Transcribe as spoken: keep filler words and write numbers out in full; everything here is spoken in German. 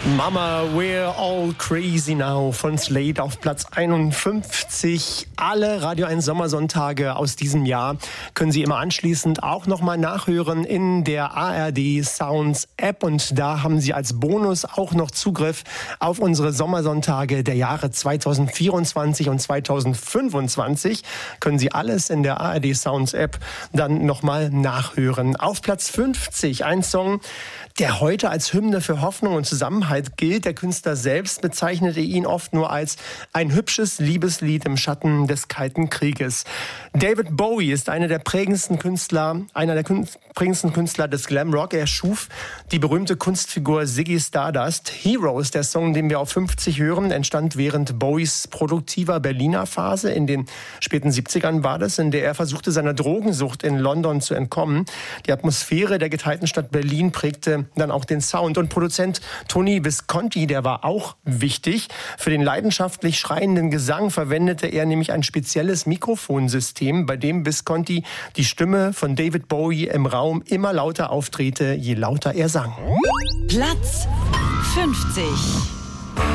Mama, we're all crazy now von Slade auf Platz einundfünfzig. Alle Radio eins Sommersonntage aus diesem Jahr können Sie immer anschließend auch nochmal nachhören in der A R D Sounds App. Und da haben Sie als Bonus auch noch Zugriff auf unsere Sommersonntage der Jahre zweitausendvierundzwanzig und zweitausendfünfundzwanzig. Können Sie alles in der A R D Sounds App dann nochmal nachhören. Auf Platz fünfzig ein Song, der heute als Hymne für Hoffnung und Zusammenhalt gilt. Der Künstler selbst bezeichnete ihn oft nur als ein hübsches Liebeslied im Schatten des Kalten Krieges. David Bowie ist einer der prägendsten Künstler, einer der prägendsten Künstler des Glamrock. Er schuf die berühmte Kunstfigur Ziggy Stardust. Heroes, der Song, den wir auf fünfzig hören, entstand während Bowies produktiver Berliner Phase. In den späten siebzigern war das, in der er versuchte, seiner Drogensucht in London zu entkommen. Die Atmosphäre der geteilten Stadt Berlin prägte dann auch den Sound. Und Produzent Tony Visconti, der war auch wichtig. Für den leidenschaftlich schreienden Gesang verwendete er nämlich ein spezielles Mikrofonsystem, bei dem Visconti die Stimme von David Bowie im Raum immer lauter aufdrehte, je lauter er sang. Platz fünfzig.